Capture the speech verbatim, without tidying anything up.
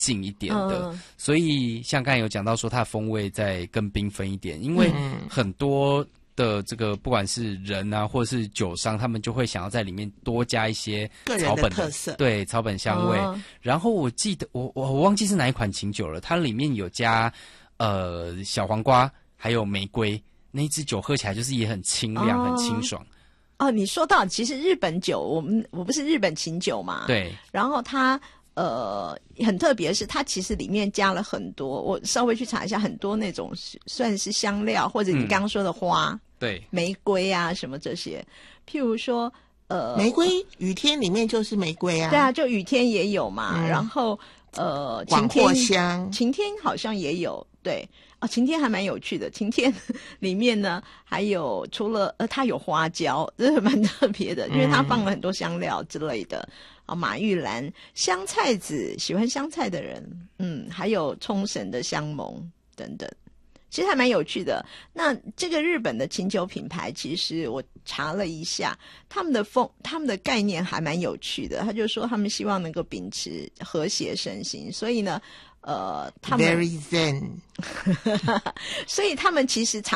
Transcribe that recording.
静一点的， 嗯、 所以像刚才有讲到说它的风味再更缤纷一点，因为很多的这个不管是人啊或者是酒商，他们就会想要在里面多加一些草本 的, 的特色， 对草本香味。 哦、 然后我记得我我我忘记是哪一款琴酒了，它里面有加呃小黄瓜还有玫瑰，那一支酒喝起来就是也很清亮、哦、很清爽。 哦，你说到其实日本酒，我们我不是日本琴酒嘛， 对， 然后它呃很特别的是，它其实里面加了很多，我稍微去查一下，很多那种算是香料，或者你刚刚说的花， 嗯、对， 玫瑰啊什么这些，譬如说呃， 玫瑰雨天里面就是玫瑰啊， 对啊，就雨天也有嘛，嗯、然后呃，晴天香， 晴天好像也有，对。哦，晴天还蛮有趣的。晴天里面呢，还有除了呃，它有花椒，这是蛮特别的，因为它放了很多香料之类的。啊、嗯，马玉兰、香菜籽，喜欢香菜的人，嗯，还有冲绳的香檬等等，其实还蛮有趣的。那这个日本的琴酒品牌，其实我查了一下，他们的风，他们的概念还蛮有趣的。他就说他们希望能够秉持和谐身心，所以呢。呃，他们 very zen， 所以他们其实常